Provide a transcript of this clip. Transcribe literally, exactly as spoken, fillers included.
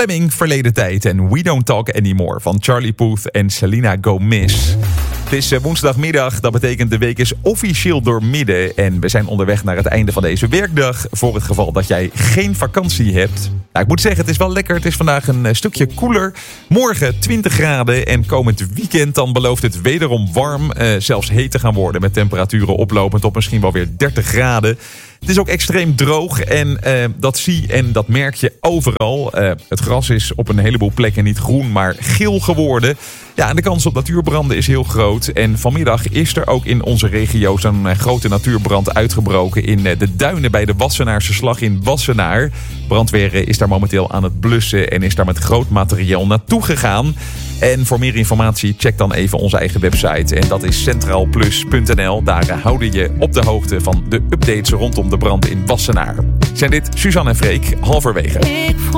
Fleming, Verleden Tijd en We Don't Talk Anymore van Charlie Puth en Selena Gomez. Het is woensdagmiddag, dat betekent de week is officieel doormidden. En we zijn onderweg naar het einde van deze werkdag. Voor het geval dat jij geen vakantie hebt. Nou, ik moet zeggen, het is wel lekker. Het is vandaag een stukje koeler. Morgen twintig graden en komend weekend dan belooft het wederom warm. Uh, zelfs heet te gaan worden met temperaturen oplopend op misschien wel weer dertig graden. Het is ook extreem droog en uh, dat zie en dat merk je overal. Uh, het gras is op een heleboel plekken niet groen, maar geel geworden. Ja, en de kans op natuurbranden is heel groot. En vanmiddag is er ook in onze regio zo'n uh, grote natuurbrand uitgebroken in uh, de duinen bij de Wassenaarse Slag in Wassenaar. Brandweer is daar momenteel aan het blussen en is daar met groot materiaal naartoe gegaan. En voor meer informatie check dan even onze eigen website. En dat is centraal plus punt n l. Daar houden je op de hoogte van de updates rondom de brand in Wassenaar. Zijn dit Suzanne en Freek, halverwege.